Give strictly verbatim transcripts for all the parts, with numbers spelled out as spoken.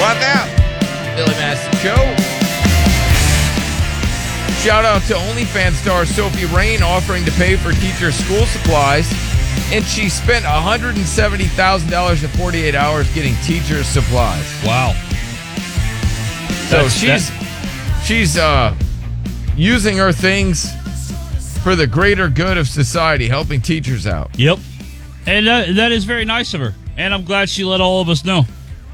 about that? Billy Madison Show. Shout out to OnlyFans star Sophie Rain offering to pay for teachers' school supplies. And she spent one hundred seventy thousand dollars in forty-eight hours getting teachers' supplies. Wow. So That's, she's that. she's uh, using her things for the greater good of society, helping teachers out. Yep. And that, that is very nice of her. And I'm glad she let all of us know.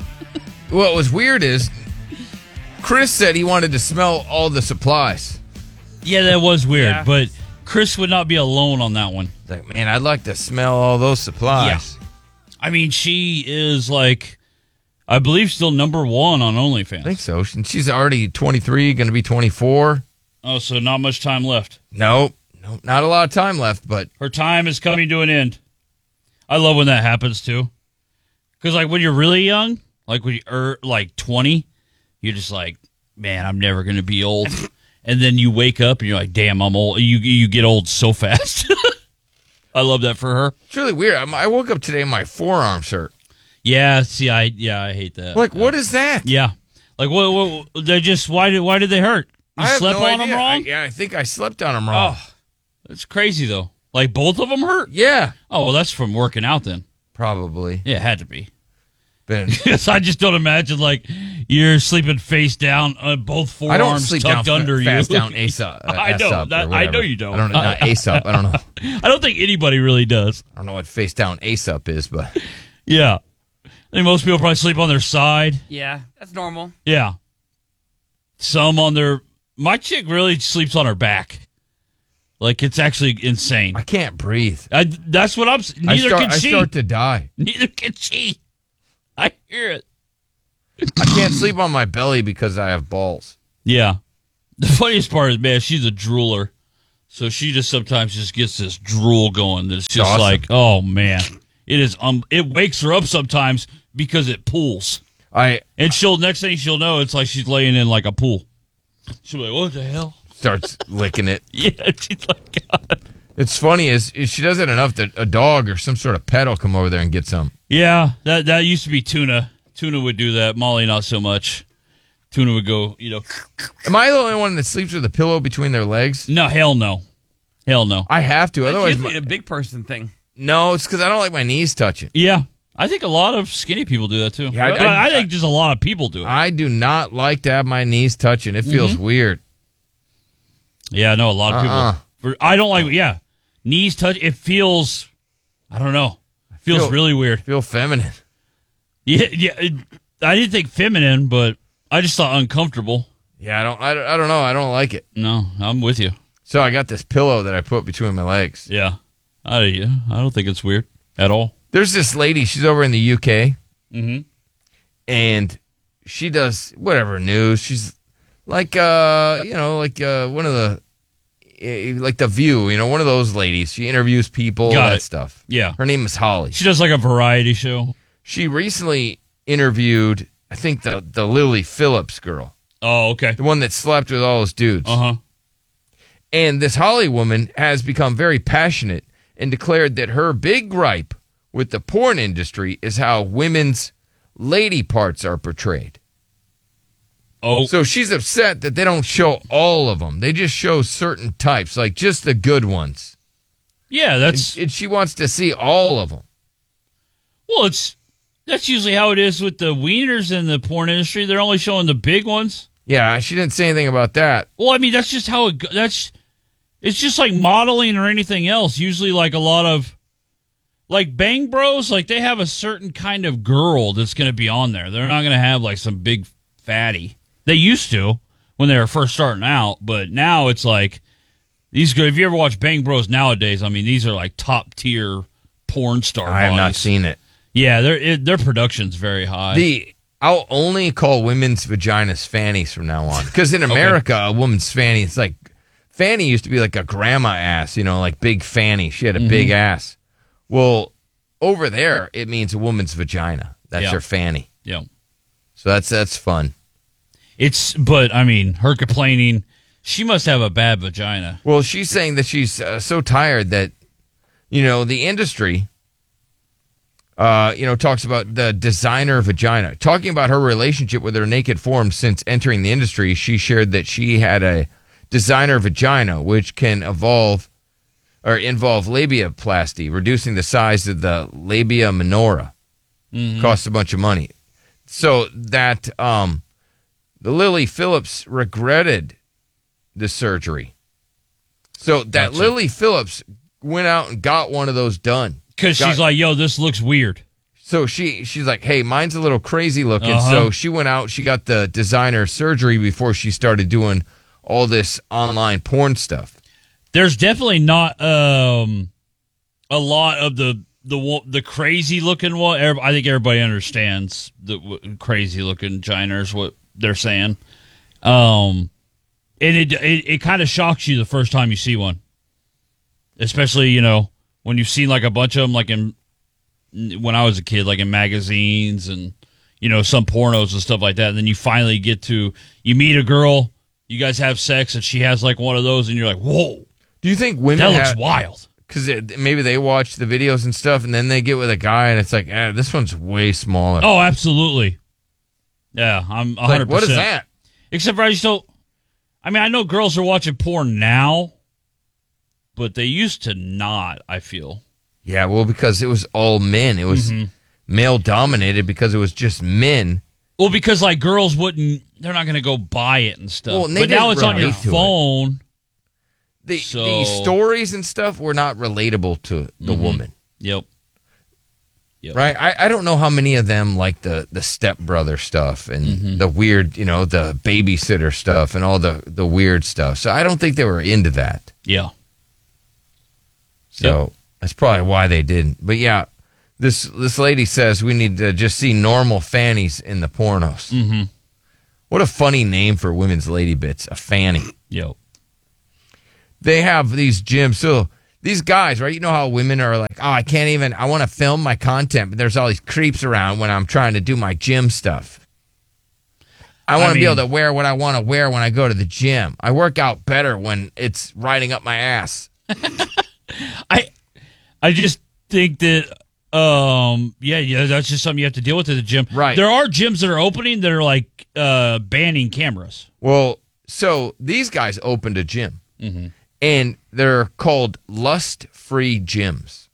What was weird is Chris said he wanted to smell all the supplies. Yeah, that was weird. Yeah. But Chris would not be alone on that one. Like, man, I'd like to smell all those supplies. Yeah. I mean, she is like, I believe, still number one on OnlyFans. I think so. And she's already twenty-three, going to be twenty-four. Oh, so not much time left. Nope. Nope. Not a lot of time left, but Her time is coming to an end. I love when that happens, too. Because, like, when you're really young, like when you're like twenty, you're just like, man, I'm never going to be old. And then you wake up and you're like, damn, I'm old. You you get old so fast. I love that for her. it's really weird. I'm, I woke up today and my forearms hurt. Yeah, see, I yeah, I hate that. Like, what is that? Yeah, like what? what they just why did why did they hurt? You I have slept no on idea. them wrong? I, yeah, I think I slept on them wrong. Oh, that's crazy though. Like both of them hurt? Yeah, Oh, well, that's from working out then. probably. Yeah, it had to be. Been. Because I just don't imagine like you're sleeping face down, uh, both I don't forearms sleep tucked down under you. fast down ace up. Uh, I know, S-up or that- I whatever. know you don't. I don't know. Not ace up. I don't know. I don't think anybody really does. I don't know what face down ace up is, but Yeah, I think most people probably sleep on their side. Yeah, that's normal. Yeah, some on their. My chick really sleeps on her back. Like it's actually insane. I can't breathe. I, that's what I'm. s- I Neither start, can I she. start to die. Neither can she. I hear it. I can't sleep on my belly because I have balls. Yeah. The funniest part is, man, she's a drooler. So she just sometimes just gets this drool going that's just Awesome. like, oh, man. It is. Um, it wakes her up sometimes because it pools. I And she'll, next thing she'll know, it's like she's laying in like a pool. She'll be like, what the hell? starts licking it. Yeah, she's like, God. It's funny is, is she does it enough that a dog or some sort of pet will come over there and get some. Yeah, that, that used to be Tuna. Tuna would do that. Molly, not so much. Tuna would go, you know. Am I the only one that sleeps with a pillow between their legs? No, hell no. Hell no. I have to. That's Otherwise, usually my, a big person thing. no, it's because I don't like my knees touching. Yeah. I think a lot of skinny people do that too. Yeah, I- But I, I- think just a lot of people do it. I do not like to have my knees touching. It feels Mm-hmm. weird. Yeah, I know a lot of Uh-uh. people. For, I don't like, yeah. Knees touch, it feels, I don't know. It feels Feel- really weird. Feel feminine. Yeah, yeah. It, I didn't think feminine, but I just thought uncomfortable. Yeah, I don't. I, don't- I don't know. I don't like it. No, I'm with you. So I got this pillow that I put between my legs. Yeah. I, yeah, I don't think it's weird at all. There's this lady. She's over in the U K, Mm-hmm. and she does whatever news. She's like, uh, you know, like uh, one of the, eh, like The View. You know, one of those ladies. She interviews people, Got that it. stuff. Yeah. Her name is Holly. She does like a variety show. She recently interviewed, I think, the the Lily Phillips girl, Oh, okay. the one that slept with all those dudes. Uh huh. And this Holly woman has become very passionate and declared that her big gripe with the porn industry is how women's lady parts are portrayed. Oh, So she's upset that they don't show all of them. They just show certain types, like just the good ones. yeah, that's, And she wants to see all of them. well, it's, that's usually how it is with the wieners in the porn industry. They're only showing the big ones. Yeah, she didn't say anything about that. Well, I mean, that's just how it go- that's it's just like modeling or anything else. Usually like a lot of like Bang Bros, like they have a certain kind of girl that's going to be on there. They're not going to have like some big fatty. They used to when they were first starting out, but now it's like these girls, if you ever watch Bang Bros nowadays, I mean, these are like top tier porn star I have not bodies. seen it. Yeah, their it, their production's very high. The I'll only call women's vaginas fannies from now on. Because in America, a woman's fanny, it's like, fanny used to be like a grandma ass, you know, like big fanny. She had a big ass. Well, over there, it means a woman's vagina. That's Yeah. her fanny. yeah. So that's that's fun. It's but I mean, her complaining, she must have a bad vagina. Well, she's saying that she's uh, so tired that, you know, the industry uh, you know, talks about the designer vagina. Talking about her relationship with her naked form since entering the industry, she shared that she had a designer vagina, which can evolve or involve labiaplasty, reducing the size of the labia minora. Mm-hmm. Costs a bunch of money. So that um, the Lily Phillips regretted the surgery. So that That's Lily it. Phillips went out and got one of those done. Because she's like, yo, this looks weird. So she she's like, hey, mine's a little crazy looking. Uh-huh. So she went out, she got the designer surgery before she started doing all this online porn stuff. There's definitely not um, a lot of the the the crazy looking one. I think everybody understands the crazy looking giners, what they're saying. Um, and it it, it kind of shocks you the first time you see one, especially you know when you've seen like a bunch of them, like in when I was a kid, like in magazines and you know some pornos and stuff like that. And then you finally get to you meet a girl, you guys have sex, and she has like one of those, and you're like, whoa. Do you think women that looks have, wild? Because maybe they watch the videos and stuff, and then they get with a guy, and it's like, eh, this one's way smaller. Oh, absolutely. Yeah, I'm one hundred percent. Like, what is that? Except for I just don't. I mean, I know girls are watching porn now, but they used to not, I feel. Yeah, well, because it was all men. It was mm-hmm. male dominated because it was just men. Well, because like girls wouldn't, they're not going to go buy it and stuff. Well, and but now it's on your phone. It. The, so, the stories and stuff were not relatable to the mm-hmm. woman. Yep. Yep. Right? I, I don't know how many of them like the, the stepbrother stuff and mm-hmm. the weird, you know, the babysitter stuff and all the, the weird stuff. So I don't think they were into that. Yeah. So yep. that's probably why they didn't. But yeah, this this lady says we need to just see normal fannies in the pornos. Mm-hmm. What a funny name for women's lady bits, a fanny. Yep. They have these gyms. So these guys, right? You know how women are like, oh, I can't even, I want to film my content, but there's all these creeps around when I'm trying to do my gym stuff. I want to be able to wear what I want to wear when I go to the gym. I work out better when it's riding up my ass. I I just think that, um, yeah, yeah, that's just something you have to deal with at the gym. Right. There are gyms that are opening that are like uh, banning cameras. Well, so these guys opened a gym. Mm-hmm. And they're called lust-free gyms.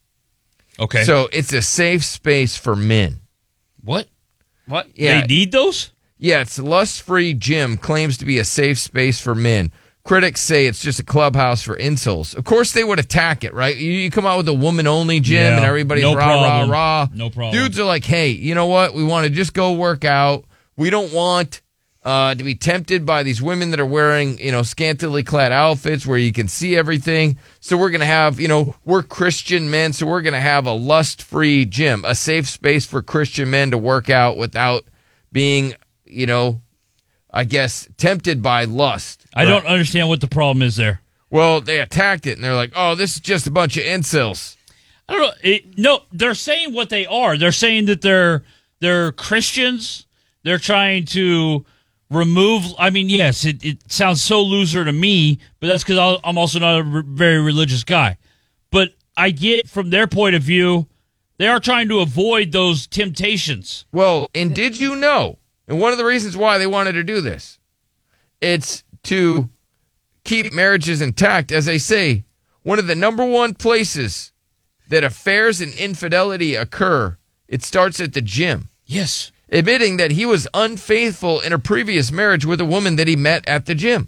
Okay. So it's a safe space for men. What? What? Yeah. They need those? Yeah, it's lust-free gym claims to be a safe space for men. Critics say it's just a clubhouse for incels. Of course, they would attack it, right? You, you come out with a woman-only gym yeah, and everybody's no rah, problem. rah, rah. No problem. Dudes are like, hey, you know what? We want to just go work out. We don't want... Uh, to be tempted by these women that are wearing, you know, scantily clad outfits where you can see everything. So we're going to have, you know, we're Christian men, so we're going to have a lust-free gym, a safe space for Christian men to work out without being, you know, I guess, tempted by lust. I right? don't understand what the problem is there. Well, they attacked it, and they're like, oh, this is just a bunch of incels. I don't know. It, no, they're saying what they are. They're saying that they're they're Christians. They're trying to... remove, I mean, yes, it, it sounds so loser to me, but that's because I'm also not a re- very religious guy. But I get from their point of view, they are trying to avoid those temptations. Well, and did you know, and one of the reasons why they wanted to do this, it's to keep marriages intact. As they say, one of the number one places that affairs and infidelity occur, it starts at the gym. Yes. Admitting that he was unfaithful in a previous marriage with a woman that he met at the gym.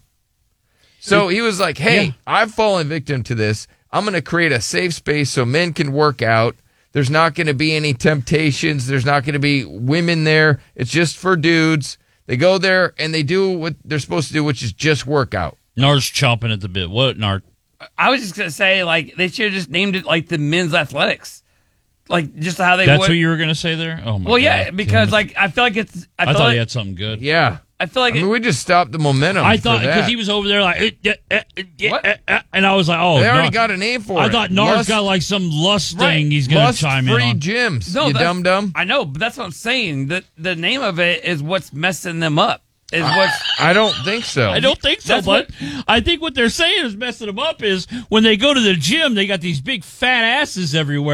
So he was like, hey, yeah. I've fallen victim to this. I'm going to create a safe space so men can work out. There's not going to be any temptations. There's not going to be women there. It's just for dudes. They go there and they do what they're supposed to do, which is just work out. Nard's chomping at the bit. What, Nard? I was just going to say, like, they should have just named it, like, the men's athletics. Like, just how they That's would. what you were going to say there? Oh, my Well, God. yeah, because, like, I feel like it's... I, I feel thought like, he had something good. Yeah. I feel like... I mean, it, we just stopped the momentum. I thought, because he was over there like... Uh, uh, uh, What? uh, uh, and I was like, oh, They already Nard. got a name for I it. thought Nard's Lust- got, like, some lust Right. thing he's going to chime in Lust-free on. gyms, No, you that's- dum-dum. I know, but that's what I'm saying. The, the name of it is what's messing them up. Is what's... I don't think so. I don't think so, That's but I think what they're saying is messing them up is when they go to the gym, they got these big fat asses everywhere,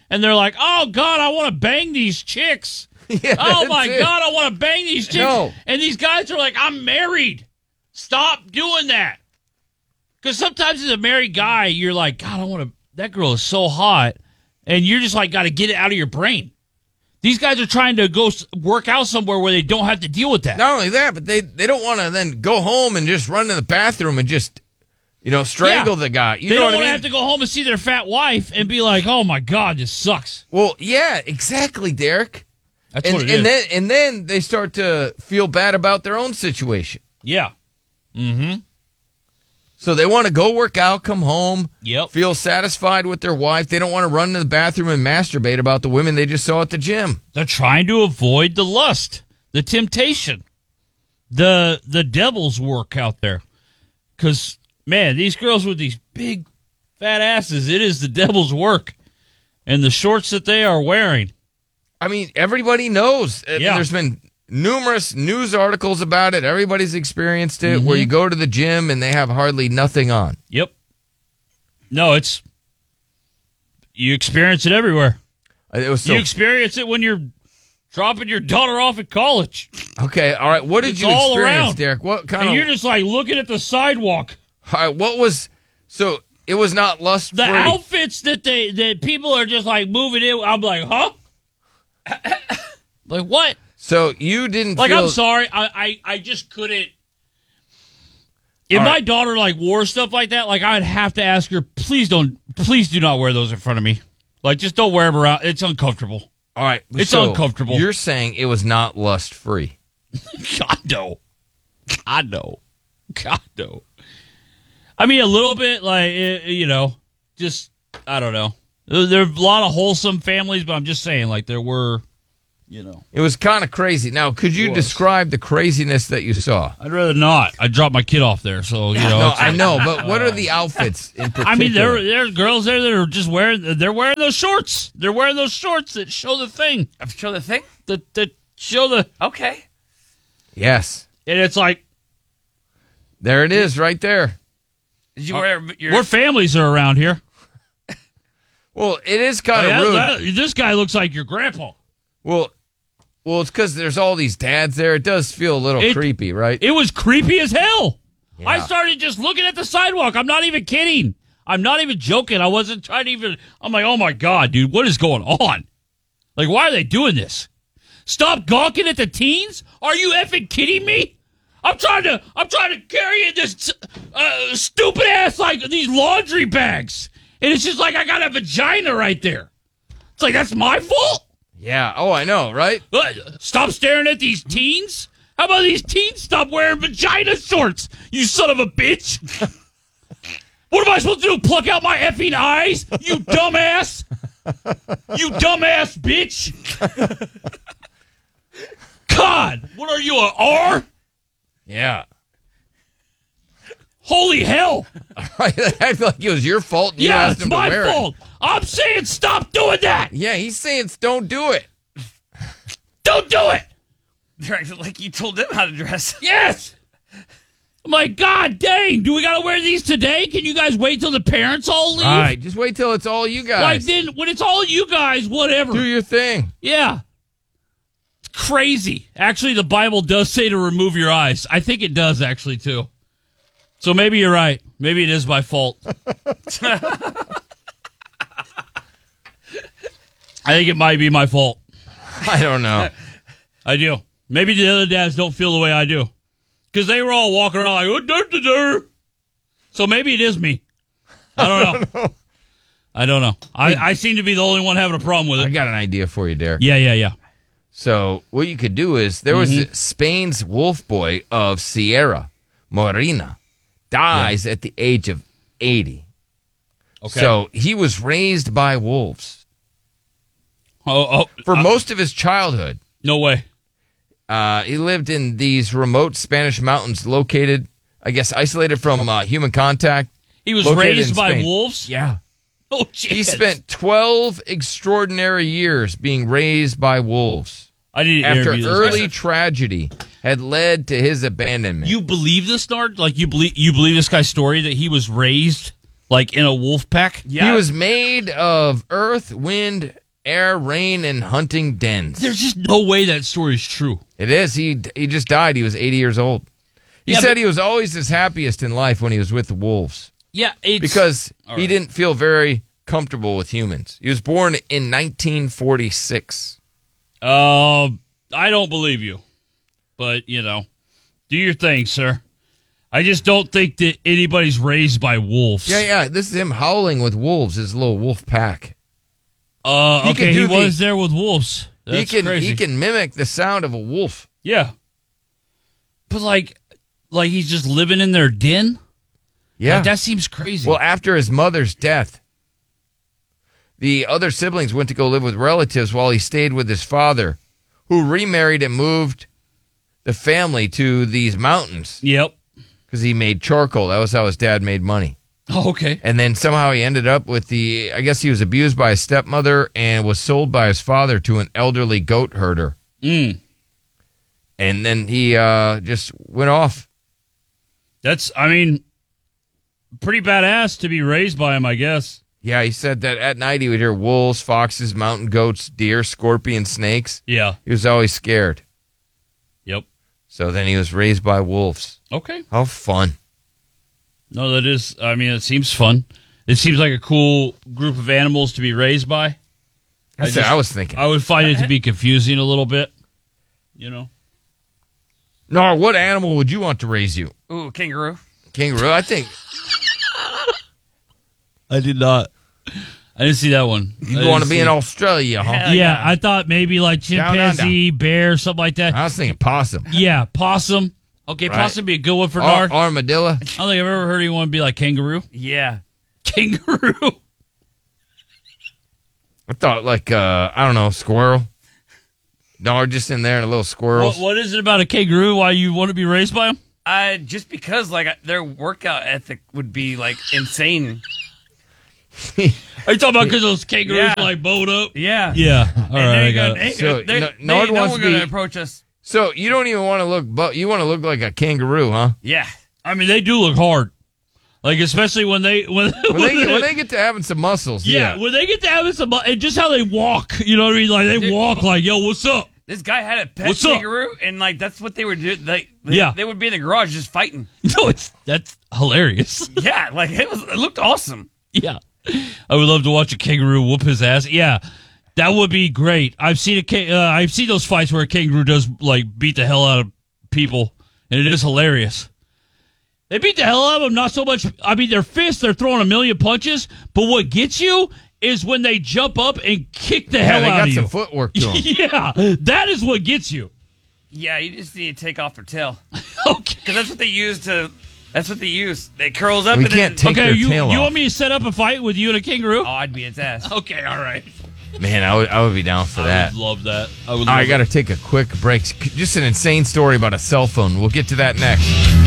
and they're like, "Oh God, I want to bang these chicks." Yeah, oh my that's it. God, I want to bang these chicks. No. And these guys are like, "I'm married. Stop doing that." Because sometimes as a married guy, you're like, "God, I want to." That girl is so hot, and you're just like, got to get it out of your brain. These guys are trying to go s- work out somewhere where they don't have to deal with that. Not only that, but they, they don't want to then go home and just run to the bathroom and just, you know, strangle Yeah. the guy. You they know don't what I want to mean? have to go home and see their fat wife and be like, "Oh my God, this sucks." Well, yeah, exactly, Derek. That's and, what it and is. then and then they start to feel bad about their own situation. Yeah. Mm-hmm. So they want to go work out, come home, Yep. feel satisfied with their wife. They don't want to run to the bathroom and masturbate about the women they just saw at the gym. They're trying to avoid the lust, the temptation, the the devil's work out there. Because, man, these girls with these big, fat asses, it is the devil's work. And the shorts that they are wearing. I mean, everybody knows. Uh, Yeah. There's been numerous news articles about it. Everybody's experienced it, Mm-hmm. where you go to the gym and they have hardly nothing on. Yep. No, it's, you experience it everywhere. Uh, It was so you experience it when you're dropping your daughter off at college. okay. All right, what did It's you all experience, around. Derek? What kind And of? you're just like looking at the sidewalk. all right, what was? So it was not lust The free. outfits that they that people are just like moving in, I'm like, huh? Like what? So you didn't Like feel, I'm sorry, I I, I just couldn't. If All my right. daughter like wore stuff like that, like I'd have to ask her, please don't, please do not wear those in front of me. Like just don't wear them around. It's uncomfortable. All right, It's so uncomfortable. You're saying it was not lust free. God no, God no, God no. I mean, a little bit, like eh, you know, just I don't know. There there are a lot of wholesome families, but I'm just saying, like there were, you know. It was kind of crazy. Now, could you It was. describe the craziness that you saw? I'd rather not. I dropped my kid off there, so you know. No, it's I like- know, but what are the outfits in particular? I mean, there there's girls there that are just wearing. They're wearing those shorts. They're wearing those shorts that show the thing. I'm sure the thing. That that show the. Okay. Yes, And it's like there it is, right there. Did you wear your? more families are around here. Well, it is kind of Like, rude. that- that- this guy looks like your grandpa. Well, well, it's because there's all these dads there. It does feel a little It- creepy, right? It was creepy as hell. I Yeah. started just looking at the sidewalk. I'm not even kidding. I'm not even joking. I wasn't trying to even. I'm like, oh my God, dude, what is going on? Like, why are they doing this? Stop gawking at the teens? Are you effing kidding me? I'm trying to. I'm trying to carry in this uh, stupid ass like these laundry bags, and it's just like I got a vagina right there. It's like that's my fault. Yeah. Oh, I know, right? What? Stop staring at these teens? How about these teens stop wearing vagina shorts, you son of a bitch? What am I supposed to do? Pluck out my effing eyes? You dumbass! You dumbass bitch! God, what are you, a R? Yeah. Holy hell! I feel like it was your fault. And you Yeah, asked it's him to my wear it. fault. I'm saying stop doing that! Yeah, he's saying don't do it. Don't do it! Like you told them how to dress. Yes! I'm like, God dang, do we gotta wear these today? Can you guys wait till the parents all leave? All right, just wait till it's all you Like guys. then, when it's all you guys, whatever. Do your thing. Yeah. It's crazy. Actually, the Bible does say to remove your eyes. I think it does, actually, too. So maybe you're right. Maybe it is my fault. I think it might be my fault. I don't know. I do. Maybe the other dads don't feel the way I do. Because they were all walking around like, oh, dur, dur, dur. So maybe it is me. I don't know. I don't know. I, I seem to be the only one having a problem with I it. got an idea for you, Derek. Yeah, yeah, yeah. So what you could do is there was Mm-hmm. Spain's wolf boy of Sierra Morena dies at the age of eighty. Okay. So he was raised by wolves oh, oh, for most of his childhood. no way. Uh, he lived in these remote Spanish mountains located, I guess, isolated from uh, human contact. He was Located raised in by Spain. wolves? Yeah. Oh, jeez. He spent twelve extraordinary years being raised by wolves I didn't after interview this early guy. tragedy had led to his abandonment. You believe this, Nard? Like you believe you believe this guy's story that he was raised Like in a wolf pack? Yeah. He was made of earth, wind, air, rain, and hunting dens. There's just no way that story is true. It is. He he just died. He was eighty years old. He Yeah, said but- he was always his happiest in life when he was with the wolves Yeah, it's... because All he right. didn't feel very comfortable with humans. He was born in nineteen forty-six. Uh, I don't believe you. But, you know, do your thing, sir. I just don't think that anybody's raised by wolves. Yeah, yeah. This is him howling with wolves, his little wolf pack. Uh, He okay, can he do the- was there with wolves. That's he can crazy. he can mimic the sound of a wolf. Yeah. But, like, like he's just living in their den? Yeah. Like, that seems crazy. Well, after his mother's death, the other siblings went to go live with relatives while he stayed with his father, who remarried and moved the family to these mountains Yep. because he made charcoal. That was how his dad made money. Oh, okay. And then somehow he ended up with the, I guess he was abused by his stepmother and was sold by his father to an elderly goat herder. Mm. And then he uh, just went off. That's, I mean, pretty badass to be raised by him, I guess. Yeah, he said that at night he would hear wolves, foxes, mountain goats, deer, scorpions, snakes. Yeah. He was always scared. Yep. So then he was raised by wolves. Okay. How fun. No, that is, I mean, it seems fun. It seems like a cool group of animals to be raised by. That's I what just- I was thinking. I would find it to be confusing a little bit. You know? Nora, what animal would you want to raise you? Ooh, kangaroo. Kangaroo? I think I did not. I didn't see that one. you want to be in Australia, huh? Hell Yeah, yeah. I thought maybe like Down under. chimpanzee, bear, something like that. I was thinking possum. Yeah, possum. Okay, Right. possum would be a good one for Ar- Nard. armadillo. I don't think I've ever heard anyone be like kangaroo. Yeah. Kangaroo. I thought like, uh, I don't know, squirrel. No, just in there and a little What, squirrels. what is it about a kangaroo? Why you want to be raised by them? Uh, just because like their workout ethic would be like insane. Are you talking about because those kangaroos Yeah. like bowed up? Yeah. Yeah. All And right, they're I got gonna, it. they, So, they, no- they, no one no wants one to be- gonna approach us. So you don't even want to look, but you want to look like a kangaroo, huh? Yeah. I mean, they do look hard. Like, especially when they... When, When they, get, when they get to having some muscles, yeah, yeah. when they get to having some... And just how they walk, you know what I mean? Like, they walk like, yo, what's up? This guy had a pet What's up? kangaroo, and like that's what they would do. They, they, Yeah. they would be in the garage just fighting. No, it's that's hilarious. Yeah, like it was. It looked awesome. Yeah. I would love to watch a kangaroo whoop his ass. Yeah. That would be great. I've seen a ca- uh, I've seen those fights where a kangaroo does like beat the hell out of people, and it is hilarious. They beat the hell out of them, not so much. I mean, their fists, they're throwing a million punches, but what gets you is when they jump up and kick the Yeah, hell they out got of some you. footwork to them. Yeah, that is what gets you. Yeah, you just need to take off their tail Okay. because that's what they use to. That's what they use. They curls up. We and can't then, take Okay, their you, tail you off. want me to set up a fight with you and a kangaroo? Oh, I'd be its ass. Okay, all right. Man, I would, I would be down for I that. would love that. I would. Love I it. got to take a quick break. Just an insane story about a cell phone. We'll get to that next.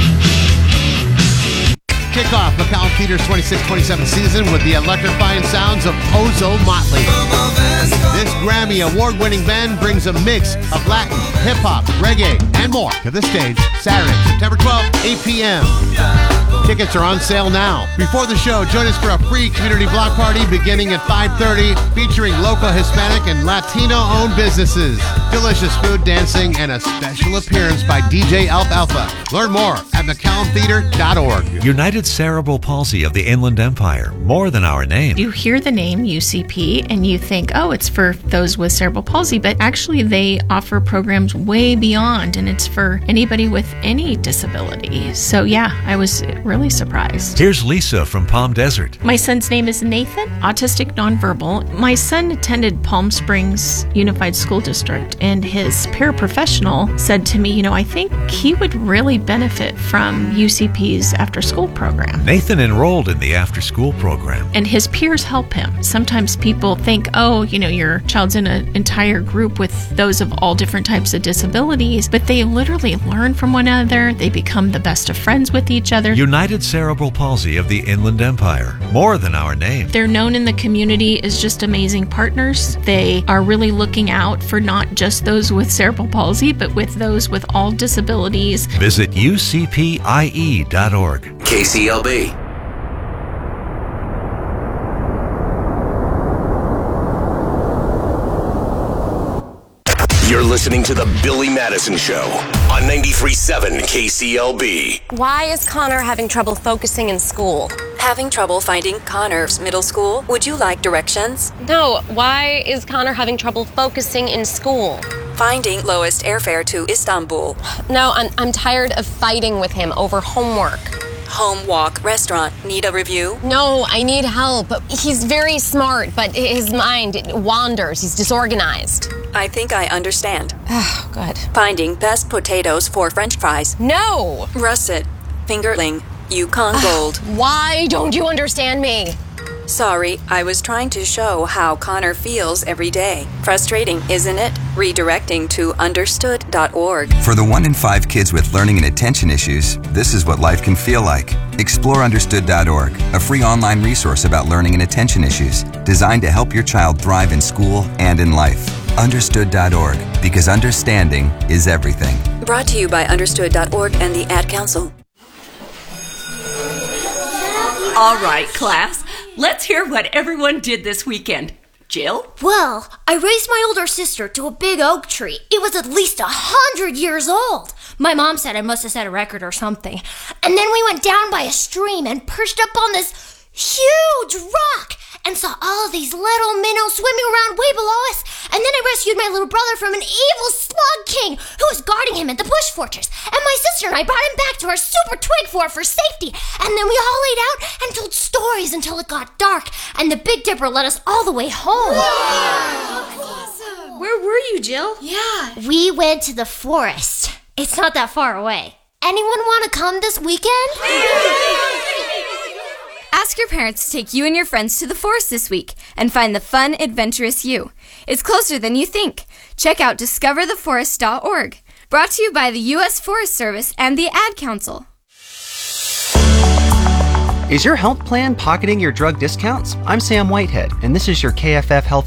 Kickoff McCown Theater's twenty-six twenty-seven season with the electrifying sounds of Ozo Motley. This Grammy award-winning band brings a mix of Latin, hip-hop, reggae, and more to the stage Saturday, September twelfth, eight p.m. Tickets are on sale now. Before the show, join us for a free community block party beginning at five thirty, featuring local Hispanic and Latino-owned businesses, delicious food, dancing, and a special appearance by D J Elf Alpha. Learn more at mccallum theater dot org. United Cerebral Palsy of the Inland Empire, more than our name. You hear the name U C P and you think, oh, it's for those with cerebral palsy, but actually they offer programs way beyond, and it's for anybody with any disability. So yeah, I was really surprised. Here's Lisa from Palm Desert. My son's name is Nathan, autistic nonverbal. My son attended Palm Springs Unified School District, and his paraprofessional said to me, you know, I think he would really benefit from U C P's after-school program. Nathan enrolled in the after-school program. And his peers help him. Sometimes people think, oh, you know, your child's in an entire group with those of all different types of disabilities, but they literally learn from one another. They become the best of friends with each other. United Cerebral Palsy of the Inland Empire, more than our name. They're known in the community as just amazing partners. They are really looking out for not just those with cerebral palsy, but with those with all disabilities. Visit U C P I E dot org. K C L B. You're listening to The Billy Madison Show on ninety-three point seven K C L B. Why is Connor having trouble focusing in school? Having trouble finding Connor's middle school? Would you like directions? No, why is Connor having trouble focusing in school? Finding lowest airfare to Istanbul. No, I'm, I'm tired of fighting with him over homework. Home walk restaurant. Need a review? No, I need help. He's very smart, but his mind wanders. He's disorganized. I think I understand. Oh, good. Finding best potatoes for French fries. No! Russet. Fingerling. Yukon Gold. Why don't you understand me? Sorry, I was trying to show how Connor feels every day. Frustrating, isn't it? Redirecting to understood dot org. For the one in five kids with learning and attention issues, this is what life can feel like. Explore understood dot org, a free online resource about learning and attention issues, designed to help your child thrive in school and in life. understood dot org, because understanding is everything. Brought to you by understood dot org and the Ad Council. All right, class. Let's hear what everyone did this weekend. Jill? Well, I raised my older sister to a big oak tree. It was at least a hundred years old. My mom said I must have set a record or something. And then we went down by a stream and perched up on this huge rock and saw all of these little minnows swimming around way below us. And then I rescued my little brother from an evil slug king who was guarding him at the bush fortress. And my sister and I brought him back to our super twig fort for safety. And then we all laid out and told stories until it got dark. And the Big Dipper led us all the way home. Wow. Where were you, Jill? Yeah. We went to the forest. It's not that far away. Anyone want to come this weekend? Ask your parents to take you and your friends to the forest this week and find the fun, adventurous you. It's closer than you think. Check out discover the forest dot org. Brought to you by the U S Forest Service and the Ad Council. Is your health plan pocketing your drug discounts? I'm Sam Whitehead, and this is your K F F Health